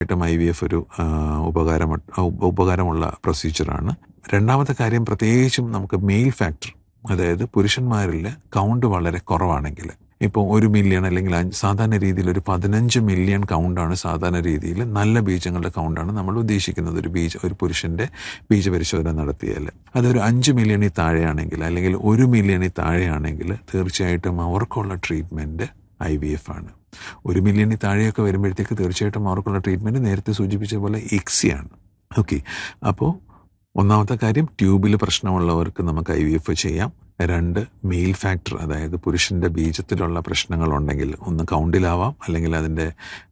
IVF ഒരു ഉപകാരമുള്ള പ്രൊസീജിയറാണ്. രണ്ടാമത്തെ കാര്യം, പ്രത്യേകിച്ചും നമുക്ക് മെയിൽ ഫാക്ടർ, അതായത് പുരുഷന്മാരിൽ കൗണ്ട് വളരെ കുറവാണെങ്കിൽ, ഇപ്പോൾ 1 മില്യൺ അല്ലെങ്കിൽ സാധാരണ രീതിയിൽ ഒരു 15 മില്യൺ കൗണ്ടാണ് സാധാരണ രീതിയിൽ നല്ല ബീജങ്ങളുടെ കൗണ്ടാണ് നമ്മൾ ഉദ്ദേശിക്കുന്നത് ഒരു പുരുഷൻ്റെ ബീജപരിശോധന നടത്തിയാൽ. അതൊരു 5 മില്യണിൽ താഴെയാണെങ്കിൽ അല്ലെങ്കിൽ 1 മില്യണിൽ താഴെയാണെങ്കിൽ തീർച്ചയായിട്ടും അവർക്കുള്ള ട്രീറ്റ്മെൻറ്റ് IVF ആണ്. 1 മില്യണിൽ താഴെയൊക്കെ വരുമ്പോഴത്തേക്ക് തീർച്ചയായിട്ടും അവർക്കുള്ള ട്രീറ്റ്മെൻറ്റ് നേരത്തെ സൂചിപ്പിച്ച പോലെ ICSI. ഓക്കെ, അപ്പോൾ ഒന്നാമത്തെ കാര്യം, ട്യൂബിൽ പ്രശ്നമുള്ളവർക്ക് നമുക്ക് IVF ചെയ്യാം. 2, മെയിൽ ഫാക്ടർ, അതായത് പുരുഷൻ്റെ ബീജത്തിലുള്ള പ്രശ്നങ്ങളുണ്ടെങ്കിൽ, ഒന്ന് കൗണ്ടിലാവാം അല്ലെങ്കിൽ അതിൻ്റെ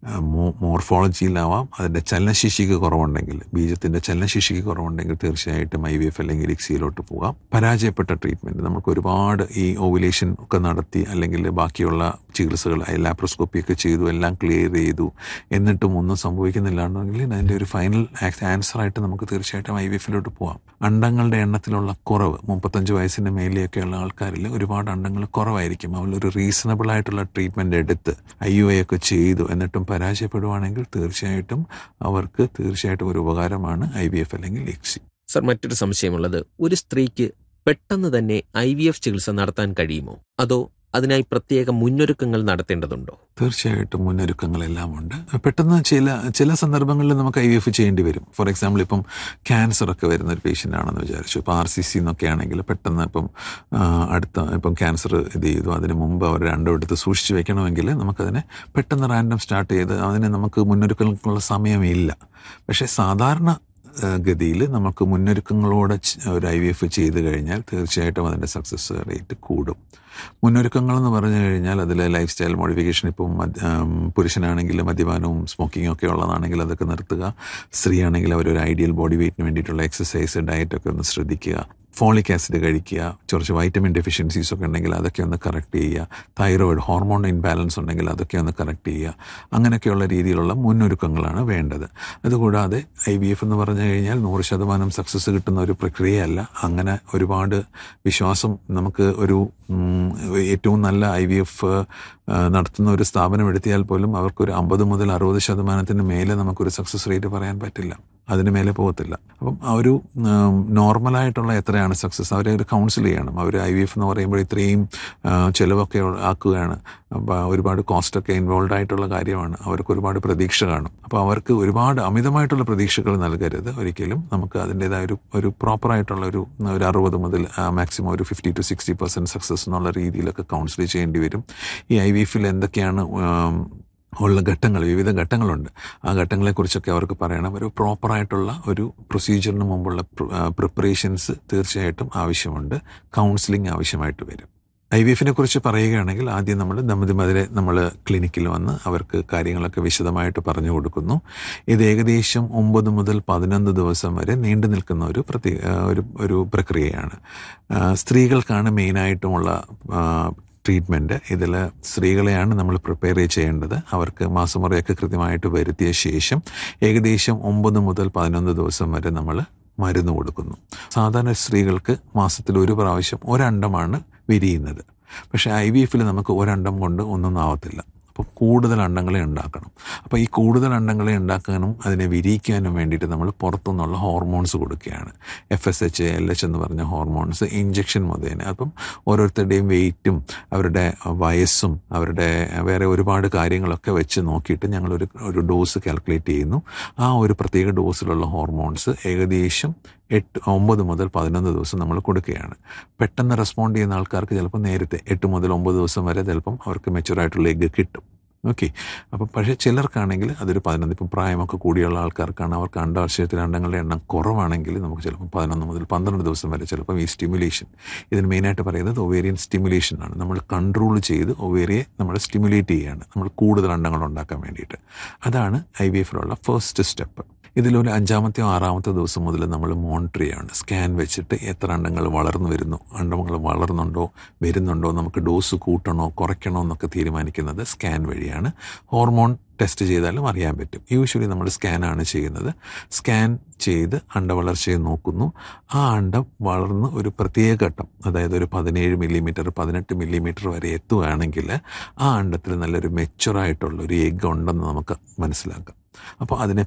മോർഫോളജിയിലാവാം, അതിൻ്റെ ചലനശേഷിക്ക് കുറവുണ്ടെങ്കിൽ, ബീജത്തിൻ്റെ ചലനശേഷിക്ക് കുറവുണ്ടെങ്കിൽ തീർച്ചയായിട്ടും IVF അല്ലെങ്കിൽ ICSIയിലോട്ട് പോകാം. പരാജയപ്പെട്ട ട്രീറ്റ്മെൻറ്റ്, നമുക്ക് ഒരുപാട് ഈ ഓവുലേഷൻ ഒക്കെ നടത്തി അല്ലെങ്കിൽ ബാക്കിയുള്ള ചികിത്സകൾ ലാപ്രോസ്കോപ്പി ഒക്കെ ചെയ്തു, എല്ലാം ക്ലിയർ ചെയ്തു, എന്നിട്ടും ഒന്നും സംഭവിക്കുന്നില്ലാണ്ടെങ്കിൽ അതിൻ്റെ ഒരു ഫൈനൽ ആൻസറായിട്ട് നമുക്ക് തീർച്ചയായിട്ടും IVFയിലോട്ട് പോകാം. അണ്ടങ്ങളുടെ എണ്ണത്തിലുള്ള കുറവ്, 35 വയസ്സിന് മേലെയൊക്കെ ഉള്ള ആൾക്കാരിൽ ഒരുപാട് അണ്ടങ്ങൾ കുറവായിരിക്കും. അവരൊരു റീസണബിൾ ആയിട്ടുള്ള ട്രീറ്റ്മെൻറ്റ് എടുത്ത് IUI ഒക്കെ ചെയ്തു എന്നിട്ടും പരാജയപ്പെടുവാണെങ്കിൽ തീർച്ചയായിട്ടും അവർക്ക് ഒരു ഉപകാരമാണ് IVF അല്ലെങ്കിൽ ICSI. സർ, മറ്റൊരു സംശയമുള്ളത്, ഒരു സ്ത്രീക്ക് പെട്ടെന്ന് തന്നെ IVF ചികിത്സ നടത്താൻ കഴിയുമോ, അതോ അതിനായി പ്രത്യേക മുന്നൊരുക്കങ്ങൾ നടത്തേണ്ടതുണ്ടോ? തീർച്ചയായിട്ടും മുന്നൊരുക്കങ്ങളെല്ലാം ഉണ്ട്. പെട്ടെന്ന് ചില സന്ദർഭങ്ങളിൽ നമുക്ക് IVF ചെയ്യേണ്ടി വരും. ഫോർ എക്സാമ്പിൾ, ഇപ്പം ക്യാൻസറൊക്കെ വരുന്ന ഒരു പേഷ്യൻ്റ് ആണെന്ന് വിചാരിച്ചു. ഇപ്പോൾ RCC എന്നൊക്കെ ആണെങ്കിൽ പെട്ടെന്ന് ഇപ്പം ക്യാൻസർ ഇത് ചെയ്തു, അതിന് മുമ്പ് അവർ രണ്ടും എടുത്ത് സൂക്ഷിച്ച് വെക്കണമെങ്കിൽ നമുക്കതിനെ പെട്ടെന്ന് റാൻഡം സ്റ്റാർട്ട് ചെയ്ത് അതിന് നമുക്ക് മുന്നൊരുക്കങ്ങൾക്കുള്ള സമയമില്ല. പക്ഷേ സാധാരണ ഗതിയിൽ നമുക്ക് മുന്നൊരുക്കങ്ങളോടെ ഒരു IVF ചെയ്ത് കഴിഞ്ഞാൽ തീർച്ചയായിട്ടും അതിൻ്റെ സക്സസ് റേറ്റ് കൂടും. മുന്നൊരുക്കങ്ങളെന്ന് പറഞ്ഞു കഴിഞ്ഞാൽ അതിൽ ലൈഫ് സ്റ്റൈൽ മോഡിഫിക്കേഷൻ, ഇപ്പം പുരുഷനാണെങ്കിൽ മദ്യപാനവും സ്മോക്കിങ്ങും ഒക്കെ ഉള്ളതാണെങ്കിൽ അതൊക്കെ നിർത്തുക. സ്ത്രീ ആണെങ്കിൽ അവരൊരു ഐഡിയൽ ബോഡി വെയ്റ്റിന് വേണ്ടിയിട്ടുള്ള എക്സസൈസ്, ഡയറ്റൊക്കെ ഒന്ന് ശ്രദ്ധിക്കുക. ഫോളിക് ആസിഡ് കഴിക്കുക. കുറച്ച് വൈറ്റമിൻ ഡെഫിഷ്യൻസീസ് ഒക്കെ ഉണ്ടെങ്കിൽ അതൊക്കെ ഒന്ന് കറക്റ്റ് ചെയ്യുക. തൈറോയിഡ് ഹോർമോൺ ഇൻബാലൻസ് ഉണ്ടെങ്കിൽ അതൊക്കെ ഒന്ന് കറക്റ്റ് ചെയ്യുക. അങ്ങനെയൊക്കെയുള്ള രീതിയിലുള്ള മുന്നൊരുക്കങ്ങളാണ് വേണ്ടത്. അതുകൂടാതെ IVF എന്ന് പറഞ്ഞു കഴിഞ്ഞാൽ 100% സക്സസ് കിട്ടുന്ന ഒരു പ്രക്രിയയല്ല. അങ്ങനെ ഒരുപാട് വിശ്വാസം, നമുക്ക് ഏറ്റവും നല്ല IVF നടത്തുന്ന ഒരു സ്ഥാപനം എടുത്തിയാൽ പോലും അവർക്കൊരു 50 മുതൽ 60% മേലെ നമുക്കൊരു സക്സസ് റേറ്റ് പറയാൻ പറ്റില്ല. അതിന് മേലെ പോകത്തില്ല. അപ്പം ആ ഒരു നോർമലായിട്ടുള്ള എത്രയാണ് സക്സസ്, അവരെ ഒരു കൗൺസിൽ ചെയ്യണം. അവർ IVF എന്ന് പറയുമ്പോൾ ഇത്രയും ചിലവൊക്കെ ആക്കുകയാണ്, ഒരുപാട് കോസ്റ്റൊക്കെ ഇൻവോൾവ് ആയിട്ടുള്ള കാര്യമാണ്. അവർക്ക് ഒരുപാട് പ്രതീക്ഷ കാണും. അപ്പോൾ അവർക്ക് ഒരുപാട് അമിതമായിട്ടുള്ള പ്രതീക്ഷകൾ നൽകരുത് ഒരിക്കലും. നമുക്ക് അതിൻ്റേതായ ഒരു പ്രോപ്പറായിട്ടുള്ള ഒരു 60 മുതൽ മാക്സിമം ഒരു 50 to 60% സക്സസ് എന്നുള്ള രീതിയിലൊക്കെ കൗൺസിൽ ചെയ്യേണ്ടി വരും. ഈ IVFയിൽ എന്തൊക്കെയാണ് ഉള്ള ഘട്ടങ്ങൾ, വിവിധ ഘട്ടങ്ങളുണ്ട്. ആ ഘട്ടങ്ങളെക്കുറിച്ചൊക്കെ അവർക്ക് പറയണം. ഒരു പ്രോപ്പറായിട്ടുള്ള ഒരു പ്രൊസീജിയറിന് മുമ്പുള്ള പ്രിപ്പറേഷൻസ് തീർച്ചയായിട്ടും ആവശ്യമുണ്ട്. കൗൺസിലിംഗ് ആവശ്യമായിട്ട് വരും. IVFനെ കുറിച്ച് പറയുകയാണെങ്കിൽ ആദ്യം നമ്മൾ ക്ലിനിക്കിൽ വന്ന് അവർക്ക് കാര്യങ്ങളൊക്കെ വിശദമായിട്ട് പറഞ്ഞു കൊടുക്കുന്നു. ഇത് ഏകദേശം 9 മുതൽ 11 ദിവസം വരെ നീണ്ടു നിൽക്കുന്ന ഒരു പ്രക്രിയയാണ്. സ്ത്രീകൾക്കാണ് മെയിനായിട്ടുമുള്ള ട്രീറ്റ്മെൻറ്റ്. ഇതിൽ സ്ത്രീകളെയാണ് നമ്മൾ പ്രിപ്പയർ ചെയ്യേണ്ടത്. അവർക്ക് മാസമുറയൊക്കെ കൃത്യമായിട്ട് വരുത്തിയ ശേഷം ഏകദേശം 9 മുതൽ 11 ദിവസം വരെ നമ്മൾ മരുന്ന് കൊടുക്കുന്നു. സാധാരണ സ്ത്രീകൾക്ക് മാസത്തിൽ ഒരു പ്രാവശ്യം ഒരണ്ടമാണ് വിരിയുന്നത്. പക്ഷേ IVFയിൽ നമുക്ക് ഒരണ്ടം കൊണ്ട് ഒന്നും ആവത്തില്ല. അപ്പോൾ കൂടുതൽ അണ്ടങ്ങളെ ഉണ്ടാക്കണം. അപ്പോൾ ഈ കൂടുതൽ അണ്ടങ്ങളെ ഉണ്ടാക്കാനും അതിനെ വിരിയിക്കാനും വേണ്ടിയിട്ട് നമ്മൾ പുറത്തുനിന്നുള്ള ഹോർമോൺസ് കൊടുക്കുകയാണ്. FSH, LH എന്ന് പറഞ്ഞ ഹോർമോൺസ് ഇഞ്ചക്ഷൻ മുഖേന. അപ്പം ഓരോരുത്തരുടെയും വെയിറ്റും അവരുടെ വയസ്സും അവരുടെ വേറെ ഒരുപാട് കാര്യങ്ങളൊക്കെ വെച്ച് നോക്കിയിട്ട് ഞങ്ങളൊരു ഡോസ് കാൽക്കുലേറ്റ് ചെയ്യുന്നു. ആ ഒരു പ്രത്യേക ഡോസിലുള്ള ഹോർമോൺസ് ഏകദേശം 9 മുതൽ 11 ദിവസം നമ്മൾ കൊടുക്കുകയാണ്. പെട്ടെന്ന് റെസ്പോണ്ട് ചെയ്യുന്ന ആൾക്കാർക്ക് ചിലപ്പോൾ നേരത്തെ 8 മുതൽ 9 ദിവസം വരെ ചിലപ്പം അവർക്ക് മെച്യൂറായിട്ടുള്ള എഗ്ഗ് കിട്ടും. ഓക്കെ, അപ്പം പക്ഷേ ചിലർക്കാണെങ്കിൽ അതൊരു 11, ഇപ്പം പ്രായമൊക്കെ കൂടിയുള്ള ആൾക്കാർക്കാണ്, അവർക്ക് അണ്ടാശയത്തിലെ അണ്ടങ്ങളുടെ എണ്ണം കുറവാണെങ്കിൽ നമുക്ക് ചിലപ്പോൾ 11 മുതൽ 12 ദിവസം വരെ ചിലപ്പം ഈ സ്റ്റിമുലേഷൻ, ഇതിന് മെയിനായിട്ട് പറയുന്നത് ഒവേറിയൻ സ്റ്റിമുലേഷനാണ്. നമ്മൾ കൺട്രോൾ ചെയ്ത് ഒവേറിയെ നമ്മൾ സ്റ്റിമുലേറ്റ് ചെയ്യുകയാണ്, നമ്മൾ കൂടുതൽ അണ്ടങ്ങൾ ഉണ്ടാക്കാൻ വേണ്ടിയിട്ട്. അതാണ് IVFയിലുള്ള ഫസ്റ്റ് സ്റ്റെപ്പ്. ഇതിലൊരു 5-ാമത്തെയോ 6-ാമത്തെ ദിവസം മുതൽ നമ്മൾ മോണിറ്റർ ചെയ്യുകയാണ്. സ്കാൻ വെച്ചിട്ട് എത്ര അണ്ടങ്ങൾ വളർന്നു വരുന്നു, അണ്ടങ്ങൾ വളർന്നുണ്ടോ വരുന്നുണ്ടോ, നമുക്ക് ഡോസ് കൂട്ടണോ കുറയ്ക്കണോ എന്നൊക്കെ തീരുമാനിക്കുന്നത് സ്കാൻ വഴിയാണ്. ഹോർമോൺ ടെസ്റ്റ് ചെയ്താലും അറിയാൻ പറ്റും. യൂഷ്വലി നമ്മൾ സ്കാനാണ് ചെയ്യുന്നത്. സ്കാൻ ചെയ്ത് അണ്ടവളർച്ചയെ നോക്കുന്നു. ആ അണ്ടം വളർന്ന് ഒരു പ്രത്യേക ഘട്ടം, അതായത് ഒരു 17 മില്ലിമീറ്റർ 18 മില്ലിമീറ്റർ വരെ എത്തുകയാണെങ്കിൽ ആ അണ്ടത്തിൽ നല്ലൊരു മെച്ചുറായിട്ടുള്ള ഒരു എഗ്ഗ് ഉണ്ടെന്ന് നമുക്ക് മനസ്സിലാക്കാം. അപ്പോൾ അതിനെ